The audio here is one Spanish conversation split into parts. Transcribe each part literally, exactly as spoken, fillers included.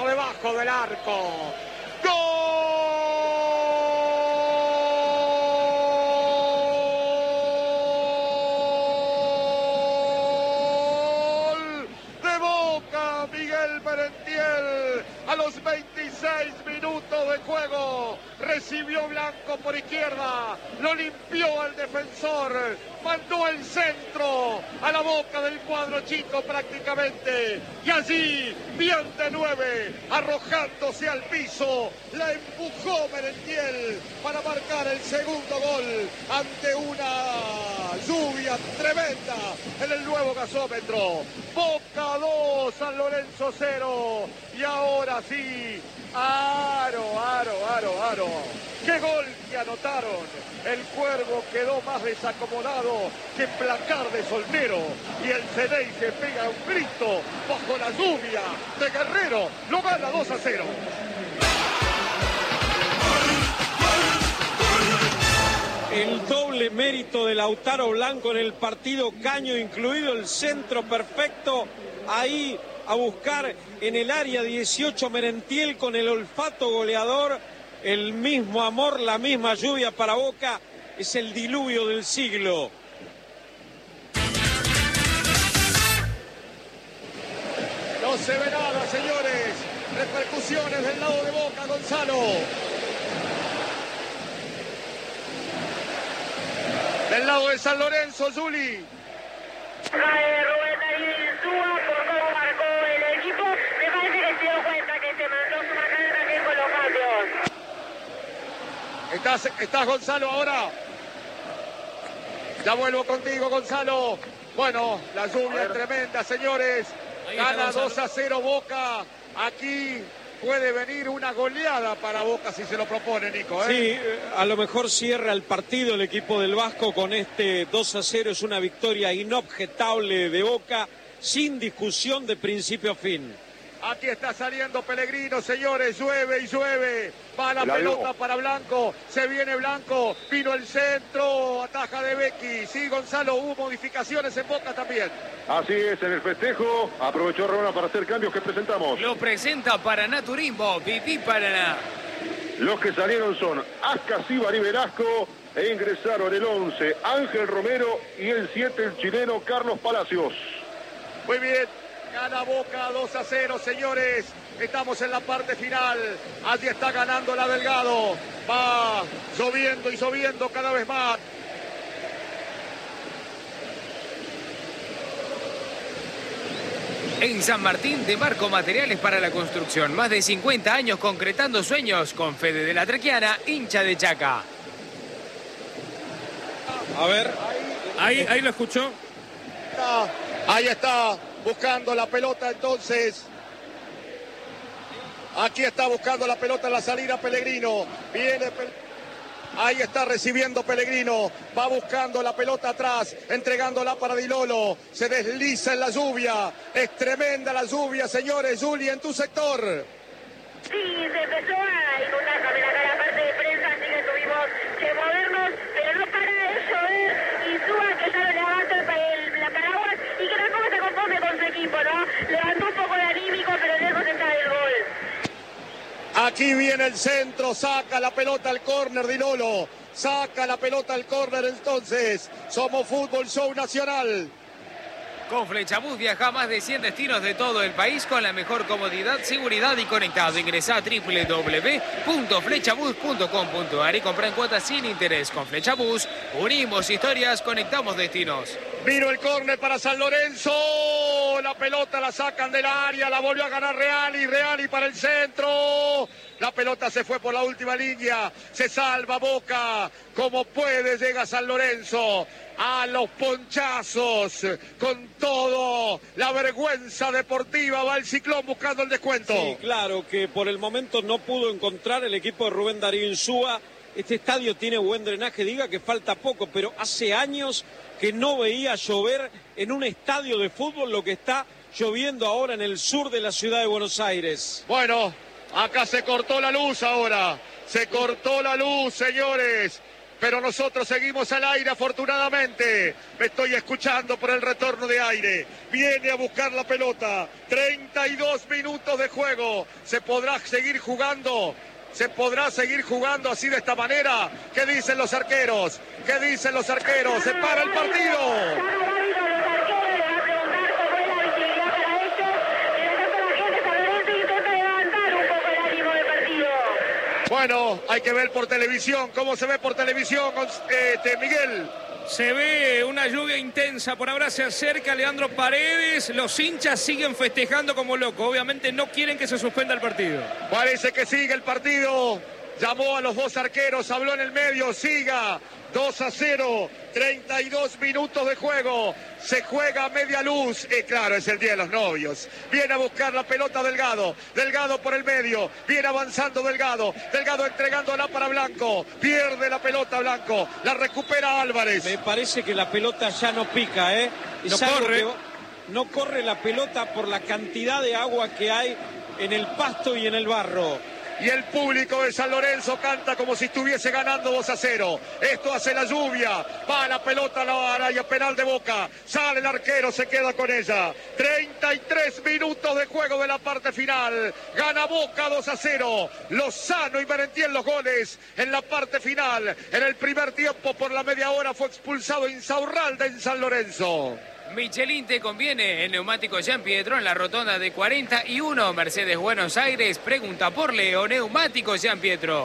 debajo del arco. ¡Gol! De Boca, Miguel Merentiel, a los veintiséis minutos de juego. Recibió Blanco por izquierda, lo limpió al defensor, mandó el centro a la boca del cuadro chico prácticamente, y allí, bien de nueve, arrojándose al piso, la empujó Merentiel para marcar el segundo gol ante una lluvia tremenda en el nuevo gasómetro. Boca dos, San Lorenzo cero, y ahora sí, aro, aro, aro, aro. ¡Qué gol que anotaron! El Cuervo quedó más desacomodado que placar de soltero. Y el Ceney se pega un grito bajo la lluvia de Guerrero. Lo gana dos a cero. El doble mérito de Lautaro Blanco en el partido, Caño incluido, el centro perfecto. Ahí a buscar en el área dieciocho Merentiel con el olfato goleador. El mismo amor, la misma lluvia para Boca, es el diluvio del siglo. No se ve nada, señores. Repercusiones del lado de Boca, Gonzalo. Del lado de San Lorenzo, Zuli. Cae Rubén Darío Insúa por cómo marcó el equipo. Me parece que se dio cuenta que se mandó su marcar también con los cambios. ¿Estás, ¿Estás, Gonzalo, ahora? Ya vuelvo contigo, Gonzalo. Bueno, la lluvia es tremenda, señores. Gana dos a cero Boca. Aquí puede venir una goleada para Boca si se lo propone, Nico, ¿eh? Sí, a lo mejor cierra el partido el equipo del Vasco con este dos a cero. Es una victoria inobjetable de Boca, sin discusión de principio a fin. Aquí está saliendo Pellegrino, señores, llueve y llueve. Va la, la pelota dio. Para Blanco, se viene Blanco, vino el centro, ataja de Becchi. Sí, Gonzalo, hubo modificaciones en Boca también. Así es, en el festejo, aprovechó Rona para hacer cambios que presentamos. Lo presenta Paraná Turismo, Pipí Paraná. Los que salieron son Ascasíbar y Velasco, e ingresaron el once, Ángel Romero, y el siete, el chileno Carlos Palacios. Muy bien. Gana Boca dos a cero, señores. Estamos en la parte final. Allí está ganando la Delgado. Va lloviendo y lloviendo cada vez más. En San Martín, de Marco Materiales para la Construcción. Más de cincuenta años concretando sueños con Fede de la Traquiana, hincha de Chaca. A ver. Ahí, ahí lo escuchó. Ahí está. Buscando la pelota entonces. Aquí está buscando la pelota en la salida Pellegrino. Viene Pe... Ahí está recibiendo Pellegrino. Va buscando la pelota atrás. Entregándola para Di Lolo. Se desliza en la lluvia. Es tremenda la lluvia, señores. Juli, en tu sector. Sí, se empezó a inundar también acá la parte de prensa. Así que tuvimos que movernos. Pero no para de llover. Y suba que ya no levanta el, la paraguas. Y que tampoco se conforme con su equipo, ¿no? Levantó un poco de anímico, pero lejos está el gol. Aquí viene el centro, saca la pelota al córner Di Lolo, saca la pelota al córner entonces. Somos Fútbol Show Nacional. Con Flechabús viaja a más de cien destinos de todo el país con la mejor comodidad, seguridad y conectado. Ingresá a doble u doble u doble u punto flechabús punto com punto a r y compra en cuotas sin interés. Con Flechabús unimos historias, conectamos destinos. Vino el córner para San Lorenzo. La pelota la sacan del área, la volvió a ganar Reali, Reali para el centro. La pelota se fue por la última línea. Se salva Boca. Como puede, llega San Lorenzo a los ponchazos. Con todo, la vergüenza deportiva. Va el Ciclón buscando el descuento. Sí, claro, que por el momento no pudo encontrar el equipo de Rubén Darío Insúa. Este estadio tiene buen drenaje, diga que falta poco, pero hace años que no veía llover en un estadio de fútbol lo que está lloviendo ahora en el sur de la ciudad de Buenos Aires. Bueno, acá se cortó la luz ahora. Se cortó la luz, señores. pero nosotros seguimos al aire afortunadamente. Me estoy escuchando por el retorno de aire. Viene a buscar la pelota. treinta y dos minutos de juego. ¿Se podrá seguir jugando? ¿Se podrá seguir jugando así de esta manera? ¿Qué dicen los arqueros? ¿Qué dicen los arqueros? ¡Se para el partido! Bueno, hay que ver por televisión. ¿Cómo se ve por televisión, este, Miguel? Se ve una lluvia intensa, por ahora se acerca Leandro Paredes, los hinchas siguen festejando como locos, obviamente no quieren que se suspenda el partido. Parece que sigue el partido, llamó a los dos arqueros, habló en el medio, siga, dos a cero, treinta y dos minutos de juego, se juega a media luz, y claro, es el día de los novios, viene a buscar la pelota Delgado, Delgado por el medio, viene avanzando Delgado, Delgado entregándola para Blanco, pierde la pelota Blanco, la recupera Álvarez. Me parece que la pelota ya no pica, ¿eh? No corre. Que no corre la pelota por la cantidad de agua que hay en el pasto y en el barro. Y el público de San Lorenzo canta como si estuviese ganando dos a cero. Esto hace la lluvia. Va la pelota a la área penal de Boca. Sale el arquero, se queda con ella. treinta y tres minutos de juego de la parte final. Gana Boca dos a cero. Lozano y Merentiel los goles en la parte final. En el primer tiempo por la media hora fue expulsado Insaurralde en San Lorenzo. Michelin te conviene, el neumático Gian Pietro en la rotonda de cuarenta y uno, Mercedes Buenos Aires, pregunta por Leo, neumático Gian Pietro.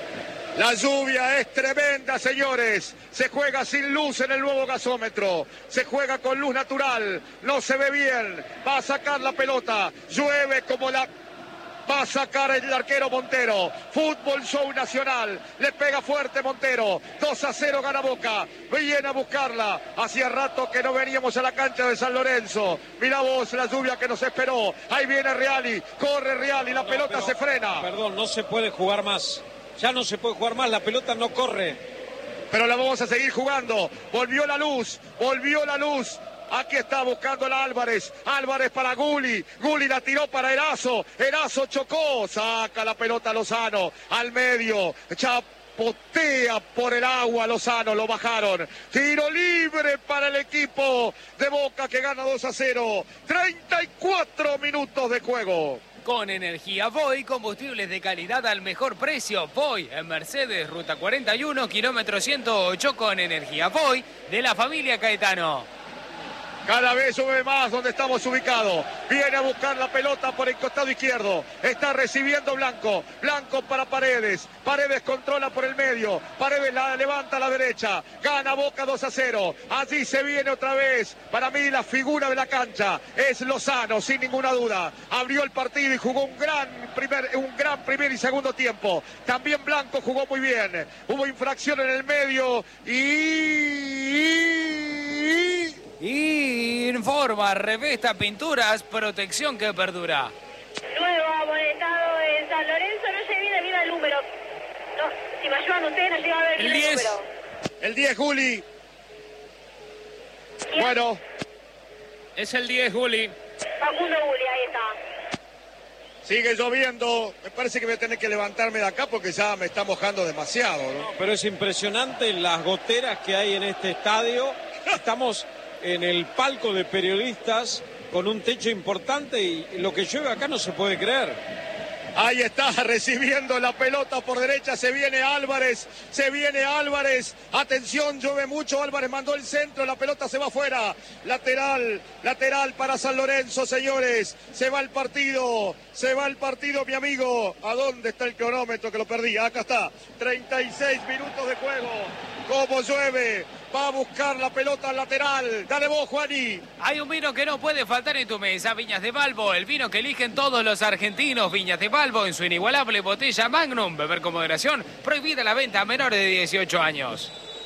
La lluvia es tremenda, señores. Se juega sin luz en el nuevo gasómetro. Se juega con luz natural. No se ve bien. Va a sacar la pelota. Llueve como la... Va a sacar el arquero Montero. Fútbol Show Nacional. Le pega fuerte Montero. dos a cero gana Boca. Viene a buscarla. Hacía rato que no veníamos a la cancha de San Lorenzo. Mirá vos la lluvia que nos esperó. Ahí viene Reali. Corre Reali. La No, pelota pero, se frena. Perdón, no se puede jugar más. Ya no se puede jugar más. La pelota no corre. Pero la vamos a seguir jugando. Volvió la luz. Volvió la luz. Aquí está buscando la Álvarez. Álvarez para Gulli. Gulli la tiró para Erazo. Erazo chocó. Saca la pelota Lozano. Al medio. Chapotea por el agua Lozano. Lo bajaron. Tiro libre para el equipo de Boca que gana dos a cero. treinta y cuatro minutos de juego. Con energía Voy, combustibles de calidad al mejor precio. Voy en Mercedes, ruta cuarenta y uno, kilómetro ciento ocho, con energía Voy de la familia Caetano. Cada vez sube más donde estamos ubicados. Viene a buscar la pelota por el costado izquierdo. Está recibiendo Blanco. Blanco para Paredes. Paredes controla por el medio. Paredes la levanta a la derecha. Gana Boca dos a cero. Allí se viene otra vez. Para mí la figura de la cancha es Lozano, sin ninguna duda. Abrió el partido y jugó un gran primer, un gran primer y segundo tiempo. También Blanco jugó muy bien. Hubo infracción en el medio y... Informa, Revesta Pinturas, protección que perdura. Nuevo amonestado en San Lorenzo, no se viene bien el número. No, si me ayudan ustedes no llega a ver El bien el diez. número. El diez, Juli. ¿Quién? Bueno, Es el diez, Juli. Facundo Gulli, ahí está. sigue lloviendo. Me parece que voy a tener que levantarme de acá porque ya me está mojando demasiado, ¿no? Pero es impresionante las goteras que hay en este estadio. Estamos en el palco de periodistas con un techo importante y lo que llueve acá no se puede creer. Ahí está recibiendo la pelota por derecha, se viene Álvarez, se viene Álvarez, atención, llueve mucho, Álvarez mandó el centro, la pelota se va afuera, lateral, lateral para San Lorenzo, señores, se va el partido, se va el partido, mi amigo. ¿A dónde está el cronómetro que lo perdí? Acá está, treinta y seis minutos de juego, cómo llueve. Va a buscar la pelota al lateral. Dale vos, Juani. Hay un vino que no puede faltar en tu mesa, Viñas de Balbo, el vino que eligen todos los argentinos. Viñas de Balbo en su inigualable botella Magnum. Beber con moderación, prohibida la venta a menores de dieciocho años.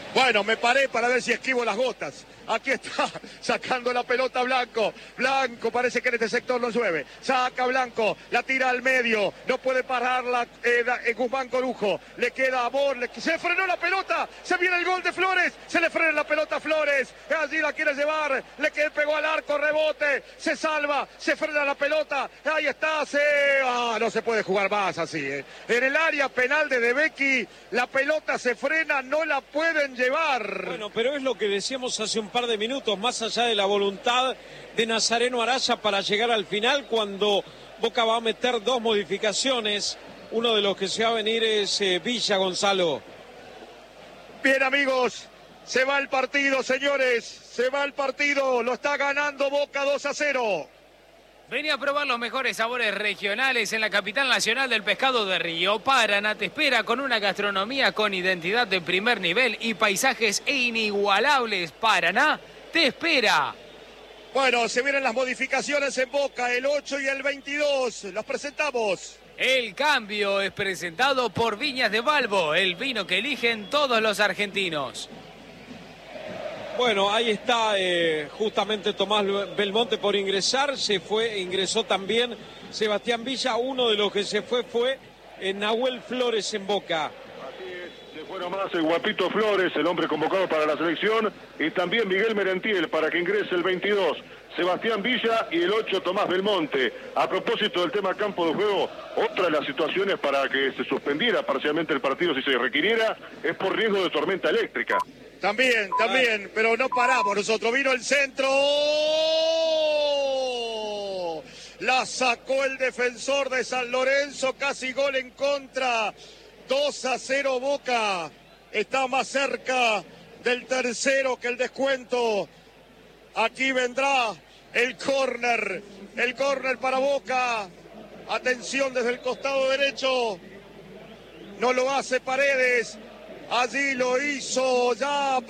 Bueno, me paré para ver si esquivo las gotas. Aquí está, sacando la pelota Blanco. Blanco, parece que en este sector no llueve. Saca Blanco, la tira al medio. No puede pararla eh, eh, Guzmán Corujo. Le queda Amor. Le... Se frenó la pelota. Se viene el gol de Flores. Se le frena la pelota a Flores. Allí la quiere llevar. Le queda, pegó al arco, rebote. Se salva. Se frena la pelota. Ahí está. Se... Ah, no se puede jugar más así. Eh. En el área penal de De Becchi, la pelota se frena. No la pueden llevar. Bueno, pero es lo que decíamos hace un par de minutos, más allá de la voluntad de Nazareno Araya para llegar al final, cuando Boca va a meter dos modificaciones. Uno de los que se va a venir es eh, Villa, Gonzalo. Bien, amigos, se va el partido, señores, se va el partido, lo está ganando Boca dos a cero. Venía a probar los mejores sabores regionales en la capital nacional del pescado de Río. Paraná te espera con una gastronomía con identidad de primer nivel y paisajes inigualables. Paraná te espera. Bueno, se vienen las modificaciones en Boca, el ocho y el veintidós. Los presentamos. El cambio es presentado por Viñas de Balbo, el vino que eligen todos los argentinos. Bueno, ahí está eh, justamente Tomás Belmonte por ingresar. Se fue, ingresó también Sebastián Villa. Uno de los que se fue fue eh, Nahuel Flores en Boca. Así es, se fue nomás el guapito Flores, el hombre convocado para la selección, y también Miguel Merentiel para que ingrese el veintidós. Sebastián Villa y el ocho Tomás Belmonte. A propósito del tema campo de juego, otra de las situaciones para que se suspendiera parcialmente el partido si se requiriera es por riesgo de tormenta eléctrica. También, también, pero no paramos nosotros. Vino el centro. La sacó el defensor de San Lorenzo, casi gol en contra. dos a cero Boca. Está más cerca del tercero que el descuento. Aquí vendrá el córner. El córner para Boca. Atención desde el costado derecho. No lo hace Paredes. Allí lo hizo ya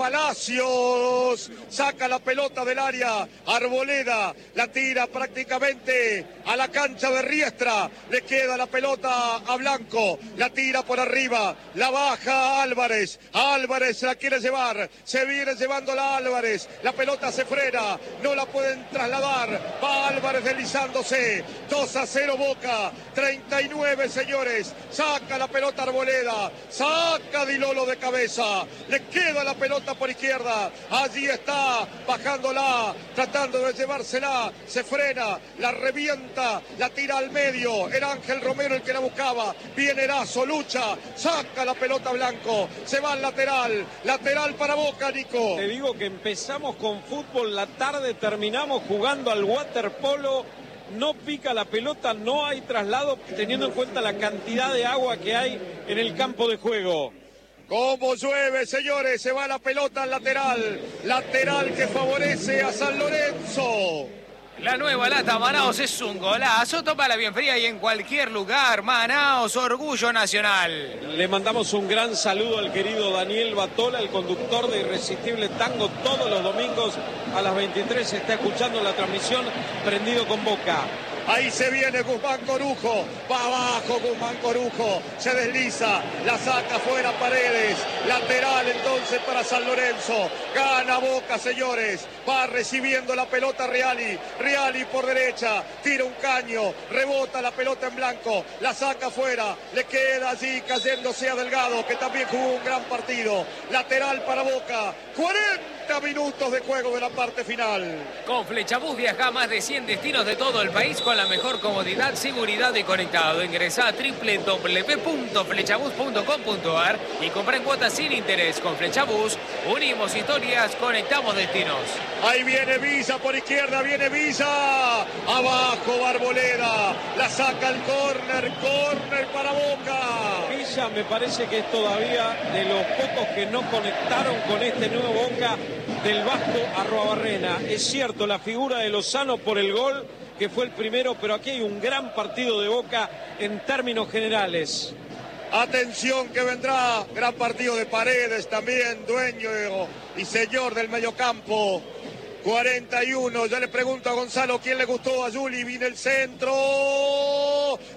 Palacios, saca la pelota del área, Arboleda la tira prácticamente a la cancha de Riestra, le queda la pelota a Blanco, la tira por arriba, la baja Álvarez, Álvarez la quiere llevar, se viene llevándola Álvarez, la pelota se frena, no la pueden trasladar, va Álvarez deslizándose, dos a cero Boca, treinta y nueve señores, saca la pelota Arboleda, saca Di Lolo de cabeza, le queda la pelota por izquierda, allí está, bajándola, tratando de llevársela, se frena, la revienta, la tira al medio, era Ángel Romero el que la buscaba, viene Erazo, lucha, saca la pelota Blanco, se va al lateral, lateral para Boca, Nico. Te digo que empezamos con fútbol, la tarde terminamos jugando al waterpolo. No pica la pelota, no hay traslado, teniendo en cuenta la cantidad de agua que hay en el campo de juego. Como llueve, señores, se va la pelota al lateral. Lateral que favorece a San Lorenzo. La nueva lata Manaos es un golazo. Tómala bien fría y en cualquier lugar. Manaos, orgullo nacional. Le mandamos un gran saludo al querido Daniel Batola, el conductor de Irresistible Tango. Todos los domingos a las veintitrés está escuchando la transmisión, prendido con Boca. Ahí se viene Guzmán Corujo, va abajo Guzmán Corujo, se desliza, la saca fuera Paredes, lateral entonces para San Lorenzo, gana Boca señores, va recibiendo la pelota Reali, Reali por derecha, tira un caño, rebota la pelota en blanco, la saca fuera, le queda allí cayéndose a Delgado que también jugó un gran partido, lateral para Boca, cuarenta minutos de juego de la parte final. Con Flechabús viaja a más de cien destinos de todo el país con la mejor comodidad, seguridad y conectado. Ingresá a doble u doble u doble u punto flechabús punto com punto a r y compra en cuotas sin interés. Con Flechabús unimos historias, conectamos destinos. Ahí viene Villa por izquierda, viene Villa. Abajo Arboleda, la saca el córner, córner para Boca. Villa me parece que es todavía de los pocos que no conectaron con este nuevo Boca del Vasco Arruabarrena. Es cierto, la figura de Lozano por el gol, que fue el primero, pero aquí hay un gran partido de Boca en términos generales. Atención que vendrá, gran partido de Paredes también, dueño y señor del mediocampo. cuarenta y uno, ya le pregunto a Gonzalo quién le gustó a Juli, viene el centro,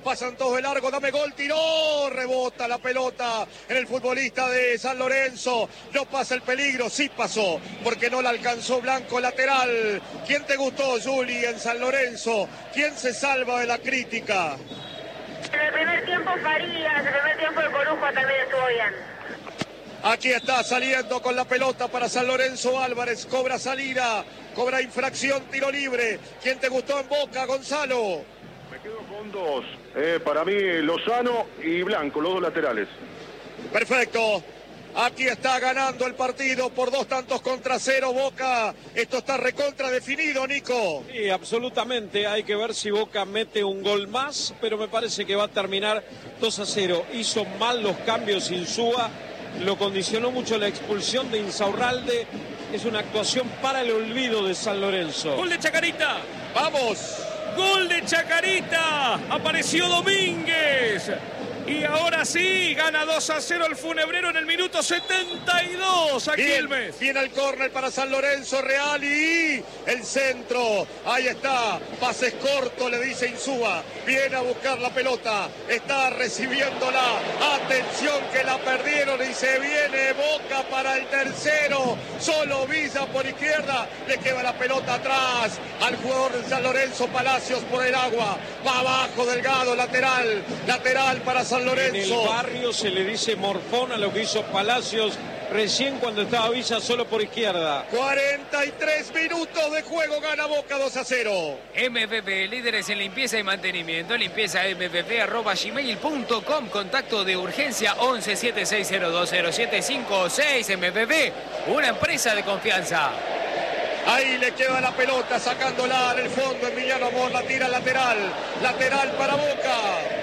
pasan todos de largo, dame gol, tiró, rebota la pelota en el futbolista de San Lorenzo, no pasa el peligro, sí pasó, porque no la alcanzó Blanco, lateral. ¿Quién te gustó, Juli, en San Lorenzo? ¿Quién se salva de la crítica? En el primer tiempo Farías, en el primer tiempo el Corujo también estuvo bien. Aquí está saliendo con la pelota para San Lorenzo Álvarez, cobra salida, cobra infracción, tiro libre. ¿Quién te gustó en Boca, Gonzalo? Me quedo con dos, eh, para mí Lozano y Blanco, los dos laterales. Perfecto. Aquí está ganando el partido por dos tantos contra cero Boca. Esto está recontra definido, Nico. Sí, absolutamente. Hay que ver si Boca mete un gol más, pero me parece que va a terminar dos a cero. Hizo mal los cambios Insúa, lo condicionó mucho la expulsión de Insaurralde. Es una actuación para el olvido de San Lorenzo. Gol de Chacarita. ¡Vamos! Gol de Chacarita. Apareció Domínguez. Y ahora sí, gana dos a cero el Funebrero en el minuto setenta y dos. A Quilmes. Viene el córner para San Lorenzo Real y el centro. Ahí está. Pases cortos, le dice Insúa. Viene a buscar la pelota. Está recibiéndola. Atención que la perdieron y se viene Boca para el tercero. Solo Villa por izquierda. Le queda la pelota atrás al jugador de San Lorenzo, Palacios por el agua. Va abajo, Delgado, lateral. Lateral para San Lorenzo. En el barrio se le dice morfón a lo que hizo Palacios recién cuando estaba Villa solo por izquierda. cuarenta y tres minutos de juego, gana Boca dos a cero. M V P, líderes en limpieza y mantenimiento, limpieza m v p arroba gmail punto com, contacto de urgencia once siete seis cero dos cero siete cinco seis. M V P, una empresa de confianza. Ahí le queda la pelota, sacándola en el fondo, Emiliano Amor, la tira lateral, lateral para Boca.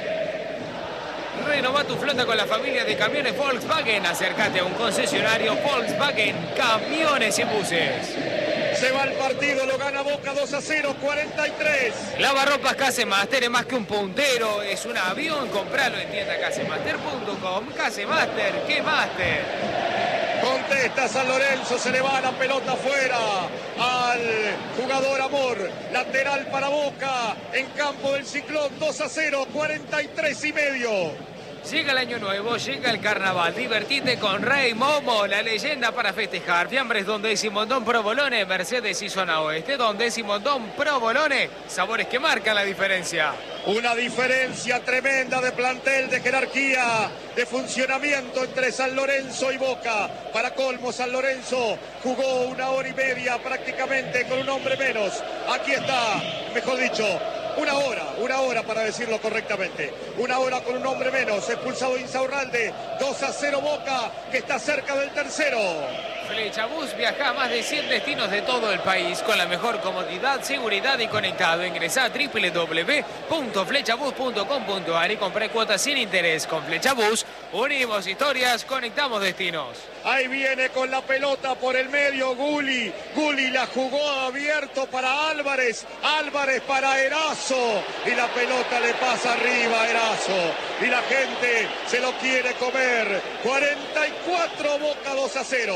Renova tu flota con la familia de camiones Volkswagen. Acércate a un concesionario Volkswagen, camiones y buses. Se va el partido, lo gana Boca dos a cero, cuarenta y tres. Lavarropas Casemaster es más que un puntero, es un avión. Compralo en tienda casemaster punto com. Casemaster, ¿qué máster? Contesta San Lorenzo, se le va la pelota afuera al jugador Amor. Lateral para Boca en campo del Ciclón, dos a cero, cuarenta y tres y medio. Llega el año nuevo, llega el carnaval, divertite con Rey Momo, la leyenda para festejar. Fiambres Don Simondón Provolone, Mercedes y Zona Oeste, Don Simondón Provolone, sabores que marcan la diferencia. Una diferencia tremenda de plantel, de jerarquía, de funcionamiento entre San Lorenzo y Boca. Para colmo, San Lorenzo jugó una hora y media prácticamente con un hombre menos. Aquí está, mejor dicho, una hora, una hora para decirlo correctamente. Una hora con un hombre menos, expulsado Insaurralde, dos a cero Boca, que está cerca del tercero. Flechabús viaja a más de cien destinos de todo el país con la mejor comodidad, seguridad y conectado. Ingresá a doble u doble u doble u punto flechabús punto com punto a r y compré cuotas sin interés. Con Flechabús unimos historias, conectamos destinos. Ahí viene con la pelota por el medio Guli. Guli la jugó abierto para Álvarez. Álvarez para Erazo. Y la pelota le pasa arriba a Erazo. Y la gente se lo quiere comer. cuarenta y cuatro Boca dos a cero.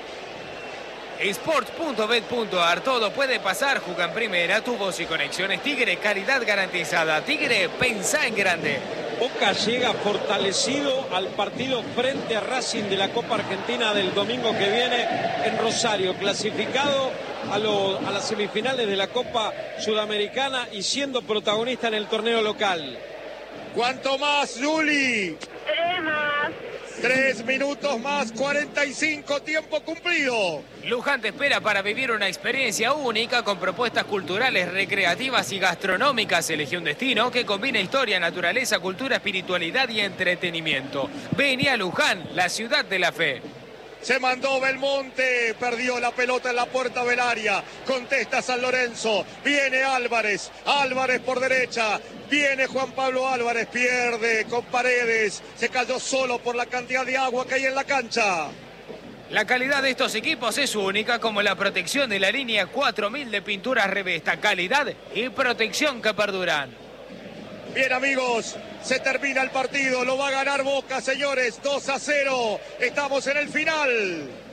Sports punto bet punto a r, todo puede pasar, juega en primera, tu voz y conexiones Tigre, calidad garantizada. Tigre, pensá en grande. Boca llega fortalecido al partido frente a Racing de la Copa Argentina del domingo que viene en Rosario, clasificado a, lo, a las semifinales de la Copa Sudamericana y siendo protagonista en el torneo local. ¿Cuánto más, Juli? Tres más. Tres minutos más, cuarenta y cinco, tiempo cumplido. Luján te espera para vivir una experiencia única con propuestas culturales, recreativas y gastronómicas. Elegí un destino que combina historia, naturaleza, cultura, espiritualidad y entretenimiento. Vení a Luján, la ciudad de la fe. Se mandó Belmonte, perdió la pelota en la puerta del área, contesta San Lorenzo, viene Álvarez, Álvarez por derecha, viene Juan Pablo Álvarez, pierde con Paredes, se cayó solo por la cantidad de agua que hay en la cancha. La calidad de estos equipos es única, como la protección de la línea cuatro mil de pinturas Revesta, calidad y protección que perduran. Bien, amigos, se termina el partido, lo va a ganar Boca, señores, dos a cero, estamos en el final.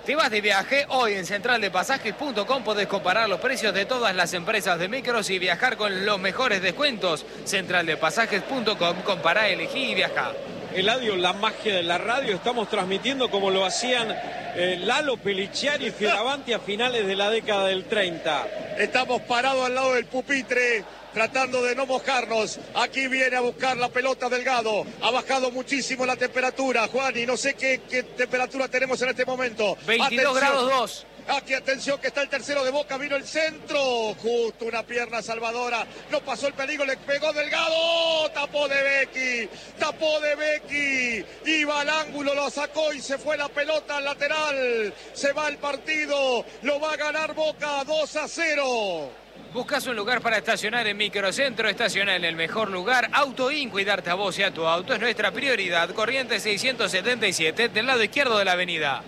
Te vas de viaje hoy en central de pasajes punto com. Podés comparar los precios de todas las empresas de micros y viajar con los mejores descuentos. central de pasajes punto com. Compará, elegí y viajá. Eladio, la magia de la radio. Estamos transmitiendo como lo hacían eh, Lalo Peliciari y Fioravanti a finales de la década del treinta. Estamos parados al lado del pupitre, tratando de no mojarnos. Aquí viene a buscar la pelota Delgado. Ha bajado muchísimo la temperatura, Juan, y no sé qué, qué temperatura tenemos en este momento. veintidós grados dos. Aquí, atención, que está el tercero de Boca. Vino el centro. Justo una pierna salvadora. No pasó el peligro, le pegó Delgado. Tapó de Becky. Tapó de Becky. Iba al ángulo, lo sacó y se fue la pelota al lateral. Se va el partido. Lo va a ganar Boca dos a cero. Buscas un lugar para estacionar en Microcentro, estaciona en el mejor lugar. Autoin, cuidarte a vos y a tu auto es nuestra prioridad. Corrientes seiscientos setenta y siete, del lado izquierdo de la avenida.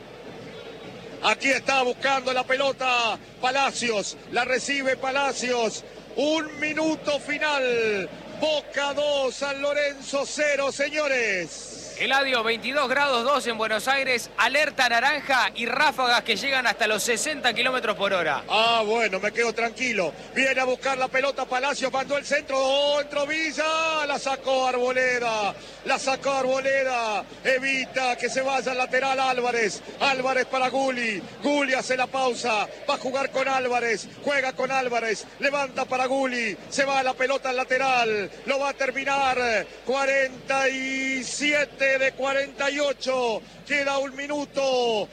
Aquí está buscando la pelota Palacios, la recibe Palacios. Un minuto final. Boca dos, San Lorenzo cero, señores. Eladio, veintidós grados dos en Buenos Aires, alerta naranja y ráfagas que llegan hasta los sesenta kilómetros por hora. Ah, bueno, me quedo tranquilo. Viene a buscar la pelota Palacios, mandó el centro, oh, entró Villa, la sacó Arboleda, la sacó Arboleda, evita que se vaya al lateral Álvarez, Álvarez para Gulli, Gulli hace la pausa, va a jugar con Álvarez, juega con Álvarez, levanta para Gulli, se va la pelota al lateral, lo va a terminar, cuarenta y siete de cuarenta y ocho, queda un minuto,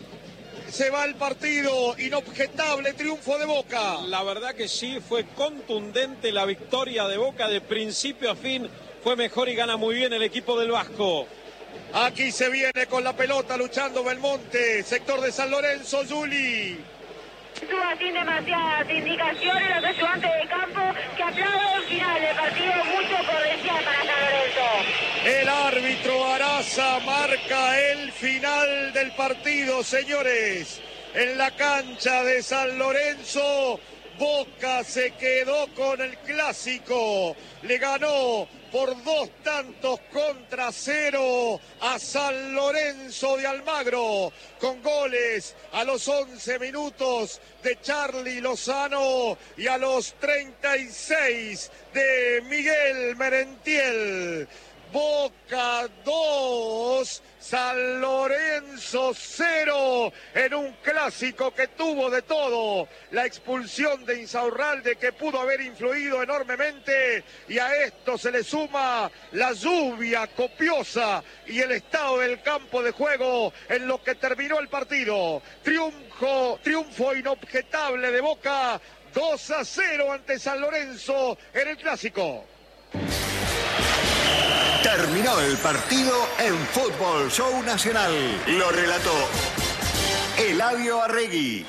se va el partido, inobjetable triunfo de Boca. La verdad que sí, fue contundente la victoria de Boca de principio a fin, fue mejor y gana muy bien el equipo del Vasco. Aquí se viene con la pelota luchando Belmonte, sector de San Lorenzo, Juli. Estuvo sin demasiadas indicaciones los ayudantes de campo que aplauden el final del partido, mucho cortesía para San Lorenzo. El árbitro Araza marca el final del partido, señores. En la cancha de San Lorenzo, Boca se quedó con el clásico. Le ganó por dos tantos contra cero a San Lorenzo de Almagro, con goles a los once minutos de Charly Lozano y a los treinta y seis de Miguel Merentiel. Boca dos, San Lorenzo cero, en un clásico que tuvo de todo. La expulsión de Insaurralde, que pudo haber influido enormemente, y a esto se le suma la lluvia copiosa y el estado del campo de juego en lo que terminó el partido. Triunfo, triunfo inobjetable de Boca, dos a cero ante San Lorenzo en el clásico. Terminó el partido en Fútbol Show Nacional. Lo relató Eladio Arregui.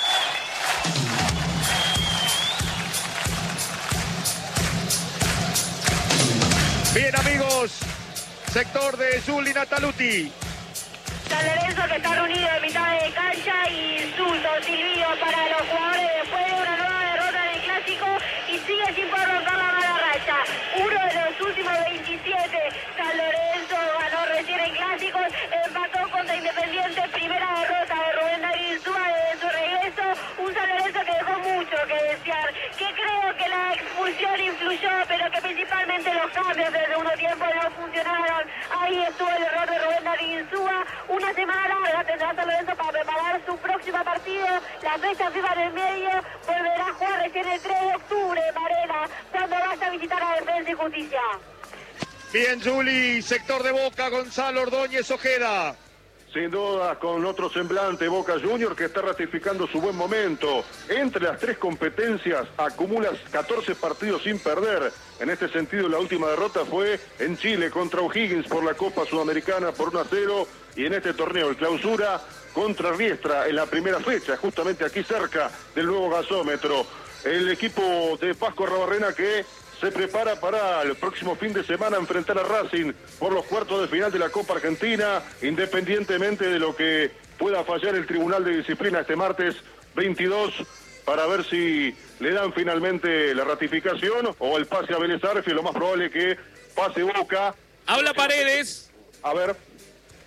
Bien, amigos, sector de Juli Nataluti. San Lorenzo que está reunido en mitad de cancha y insulto, silbido para los jugadores después de una nueva derrota en el clásico y sigue sin poder romper la mala racha. Uno de los últimos veintisiete, San Lorenzo ganó recién en clásicos, empató contra Independiente, primera derrota de Rubén Darío Insúa desde su regreso, un San Lorenzo que dejó mucho que desear, que creo que la expulsión influyó, pero que principalmente los cambios del segundo tiempo no funcionaron. Ahí estuvo el error de Rubén Darío Insúa. Una semana larga tendrá San Lorenzo para preparar su próximo partido, la fecha FIFA en el medio, volverá a jugar recién el tres de octubre, Varela, cuando vaya a visitar a Defensa y Justicia. Bien, Juli, sector de Boca, Gonzalo Ordóñez Ojeda. Sin duda, con otro semblante, Boca Junior que está ratificando su buen momento. Entre las tres competencias acumulas catorce partidos sin perder. En este sentido, la última derrota fue en Chile contra O'Higgins por la Copa Sudamericana por uno a cero. Y en este torneo, el clausura contra Riestra en la primera fecha, justamente aquí cerca del nuevo gasómetro. El equipo de Pasco Arrobarrena que se prepara para el próximo fin de semana enfrentar a Racing por los cuartos de final de la Copa Argentina, independientemente de lo que pueda fallar el Tribunal de Disciplina este martes veintidós, para ver si le dan finalmente la ratificación o el pase a Vélez Arfield. Lo más probable que pase Boca. Habla Paredes. A ver.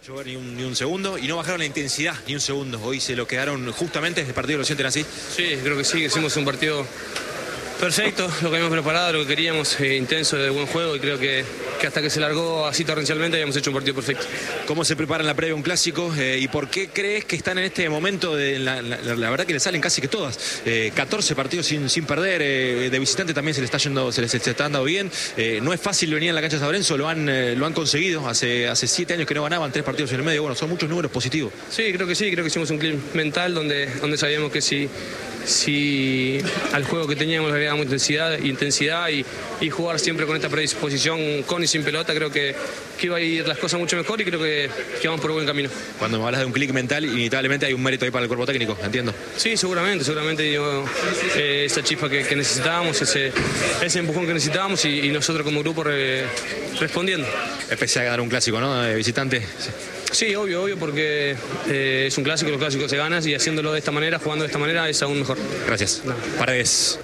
Ni un, ni un segundo, y no bajaron la intensidad ni un segundo. Hoy se lo quedaron justamente. ¿El partido lo sienten así? Sí, creo que sí, que hicimos un partido perfecto, lo que habíamos preparado, lo que queríamos, eh, intenso, de buen juego, y creo que, que hasta que se largó así torrencialmente habíamos hecho un partido perfecto. ¿Cómo se prepara en la previa un clásico? Eh, ¿Y por qué crees que están en este momento? De la, la, la verdad que les salen casi que todas. Eh, catorce partidos sin, sin perder, eh, de visitante también se les está yendo, se les está andando bien. Eh, no es fácil venir en la cancha de San Lorenzo, lo han, eh, lo han conseguido. Hace, hace siete años que no ganaban, tres partidos en el medio. Bueno, son muchos números positivos. Sí, creo que sí, creo que hicimos un clip mental donde, donde sabíamos que si... si al juego que teníamos le agregamos intensidad, intensidad y, y jugar siempre con esta predisposición con y sin pelota, creo que, que iba a ir las cosas mucho mejor, y creo que, que vamos por buen camino. Cuando me hablas de un clic mental, inevitablemente hay un mérito ahí para el cuerpo técnico, entiendo. Sí, seguramente, seguramente yo, eh, esa chispa que, que necesitábamos, ese, ese empujón que necesitábamos, y, y nosotros como grupo re, respondiendo. Empecé a ganar un clásico, ¿no? De visitante. Sí. Sí, obvio, obvio, porque eh, es un clásico, los clásicos se ganan, y haciéndolo de esta manera, jugando de esta manera, es aún mejor. Gracias. No. Paredes.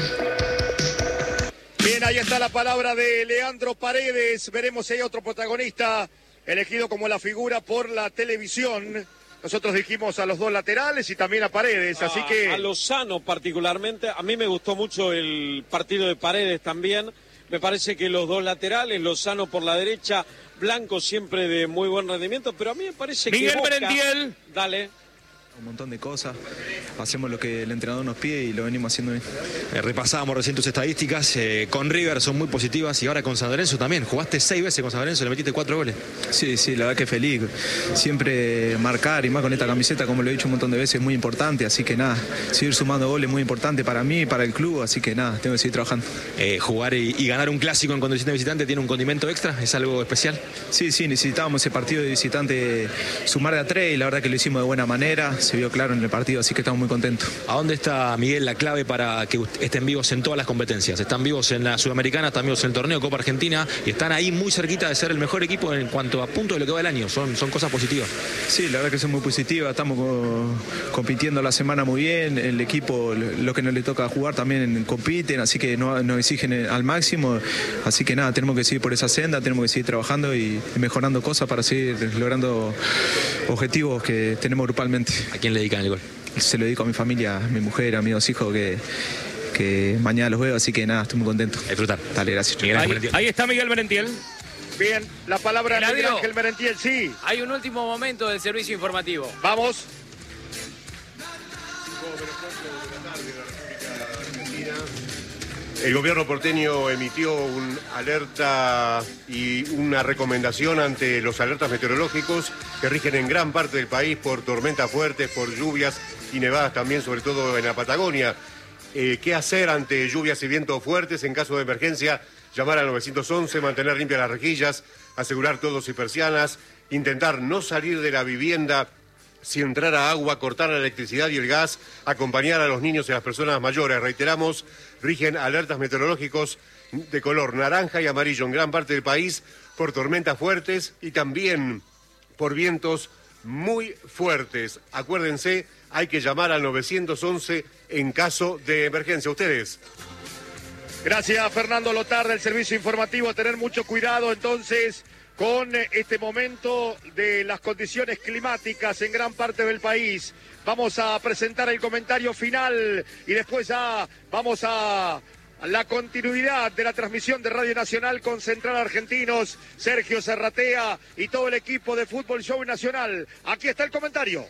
Bien, ahí está la palabra de Leandro Paredes. Veremos si hay otro protagonista elegido como la figura por la televisión. Nosotros dijimos a los dos laterales y también a Paredes, a, así que... A Lozano particularmente, a mí me gustó mucho el partido de Paredes también. Me parece que los dos laterales, Lozano por la derecha, Blanco siempre de muy buen rendimiento, pero a mí me parece Miguel que Boca... Merentiel. Dale. Un montón de cosas, hacemos lo que el entrenador nos pide y lo venimos haciendo bien. Eh, repasábamos recién tus estadísticas, eh, con River son muy positivas, y ahora con San Lorenzo también. Jugaste seis veces con San Lorenzo, le metiste cuatro goles. Sí, sí, la verdad que feliz. Siempre marcar, y más con esta camiseta, como lo he dicho un montón de veces, es muy importante, así que nada, seguir sumando goles es muy importante para mí y para el club, así que nada, tengo que seguir trabajando. Eh, jugar y, y ganar un clásico en condición de visitante tiene un condimento extra, ¿es algo especial? Sí, sí, necesitábamos ese partido de visitante, sumar de a tres, y la verdad que lo hicimos de buena manera, se vio claro en el partido, así que estamos muy contentos. ¿A dónde está, Miguel, la clave para que estén vivos en todas las competencias? Están vivos en la Sudamericana, están vivos en el torneo Copa Argentina, y están ahí muy cerquita de ser el mejor equipo en cuanto a puntos de lo que va del año. Son, son cosas positivas. Sí, la verdad que son muy positivas. Estamos co compitiendo la semana muy bien. El equipo, lo que nos le toca jugar, también compiten, así que no, nos exigen al máximo. Así que nada, tenemos que seguir por esa senda, tenemos que seguir trabajando y mejorando cosas para seguir logrando objetivos que tenemos grupalmente. ¿A quién le dedican el gol? Se lo dedico a mi familia, a mi mujer, a mis dos hijos, que, que mañana los veo, así que nada, estoy muy contento. A disfrutar. Dale, gracias. Ahí, ahí está Miguel Merentiel. Bien, la palabra de Miguel Ángel Merentiel, sí. Hay un último momento del servicio informativo. Vamos. El gobierno porteño emitió una alerta y una recomendación ante los alertas meteorológicos que rigen en gran parte del país por tormentas fuertes, por lluvias y nevadas también, sobre todo en la Patagonia. Eh, ¿Qué hacer ante lluvias y vientos fuertes? En caso de emergencia, llamar al nueve once, mantener limpias las rejillas, asegurar todos y persianas, intentar no salir de la vivienda si entrara agua, cortar la electricidad y el gas, acompañar a los niños y a las personas mayores. Reiteramos, rigen alertas meteorológicos de color naranja y amarillo en gran parte del país por tormentas fuertes y también por vientos muy fuertes. Acuérdense, hay que llamar al nueve once en caso de emergencia. ¿Ustedes? Gracias, Fernando Lotar, del servicio informativo. Tener mucho cuidado entonces con este momento de las condiciones climáticas en gran parte del país. Vamos a presentar el comentario final y después ya vamos a la continuidad de la transmisión de Radio Nacional con Central Argentinos, Sergio Serratea y todo el equipo de Fútbol Show Nacional. Aquí está el comentario.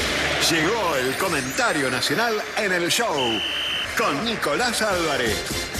Llegó el comentario nacional en el show con Nicolás Álvarez.